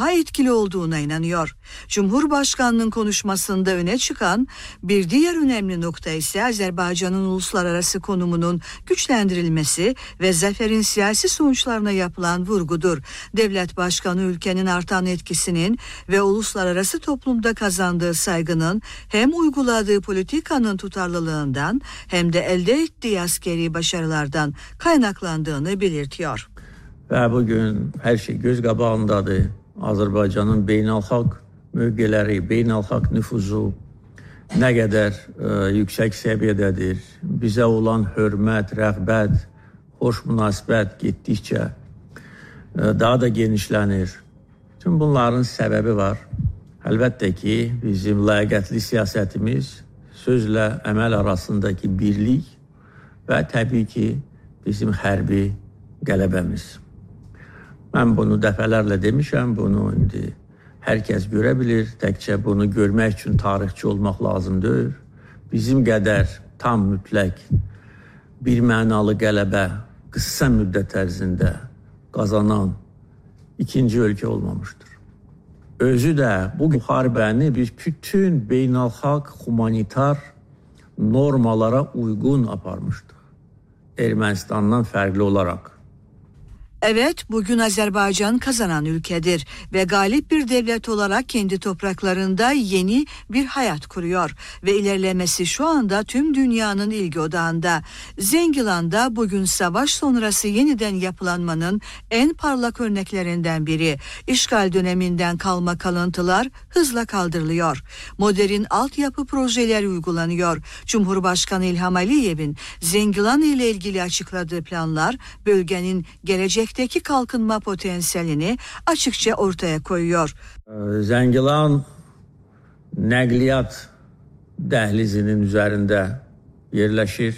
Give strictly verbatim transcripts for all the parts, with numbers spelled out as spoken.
daha etkili olduğuna inanıyor. Cumhurbaşkanının konuşmasında öne çıkan bir diğer önemli nokta ise Azerbaycan'ın uluslararası konumunun güçlendirilmesi ve zaferin siyasi sonuçlarına yapılan vurgudur. Devlet başkanı ülkenin artan etkisinin ve uluslararası toplumda kazandığı saygının hem uyguladığı politikanın tutarlılığından hem de elde ettiği askeri başarılardan kaynaklandığını belirtiyor. Ve bugün her şey göz qabağındadır. Azerbaycan'ın beynəlxalq mövqeləri, beynəlxalq nüfuzu ne kadar e, yüksek seviyədədir. Bize olan hörmət, rəğbət, hoş münasibət getdikçe e, daha da genişlənir. Tüm bunların sebebi var. Elbette ki bizim ləyaqətli siyasətimiz, sözlə əməl arasındaki birlik ve tabii ki bizim hərbi qələbəmiz. Ben bunu dəfələrlə demişəm, bunu indi herkes görebilir. Təkcə bunu görmək üçün tarixçi olmaq lazımdır. Bizim qədər tam mütləq bir mənalı qələbə qısa müddət ərzində qazanan ikinci ölkə olmamışdır. Özü də bu müharibəni biz bütün beynəlxalq humanitar normalara uygun aparmışdıq. Ermənistandan fərqli olarak. Evet, bugün Azerbaycan kazanan ülkedir ve galip bir devlet olarak kendi topraklarında yeni bir hayat kuruyor ve ilerlemesi şu anda tüm dünyanın ilgi odağında. Zengilan'da bugün savaş sonrası yeniden yapılanmanın en parlak örneklerinden biri. İşgal döneminden kalma kalıntılar hızla kaldırılıyor. Modern altyapı projeleri uygulanıyor. Cumhurbaşkanı İlham Aliyev'in Zengilan ile ilgili açıkladığı planlar bölgenin gelecek teki kalkınma potansiyelini açıkça ortaya koyuyor. Zengilan nəqliyyat dəhlizinin üzerinde yerleşir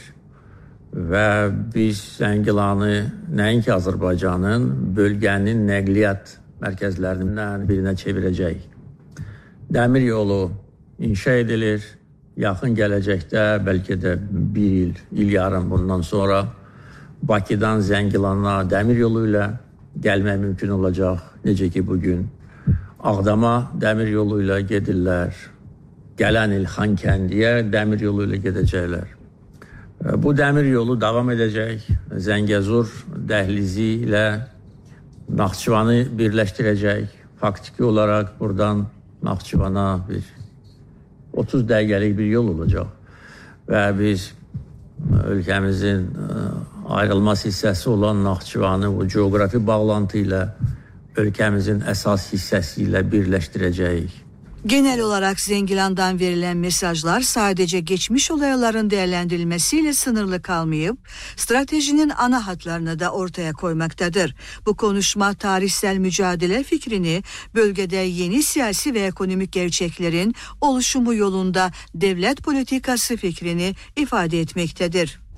ve biz Zengilan'ı nəinki Azerbaycan'ın bölgenin nəqliyyat merkezlerinden birine çevireceğiz. Demir yolu inşa edilir. Yakın gelecekte belki de bir yıl, il yarım bundan sonra Bakıdan Zengilan'a demir yoluyla gelme mümkün olacak. Necə ki bugün Ağdama demir yoluyla gedirlər. Gelen il Xankəndiyə demir yoluyla gedəcəklər. Bu demir yolu devam edecek. Zəngəzur dəhlizi ile Naxçıvanı birleştirecek. Faktiki olarak buradan Naxçıvana bir otuz dəqiqəlik bir yol olacak. Ve biz ülkemizin ayrılmaz hissəsi olan Naxçıvanı bu coğrafi bağlantıyla ülkemizin esas hissesiyle birleştireceğiz. Genel olarak Zengilan'dan verilen mesajlar sadece geçmiş olayların değerlendirilmesiyle sınırlı kalmayıp stratejinin ana hatlarını da ortaya koymaktadır. Bu konuşma tarihsel mücadele fikrini bölgede yeni siyasi ve ekonomik gerçeklerin oluşumu yolunda devlet politikası fikrini ifade etmektedir.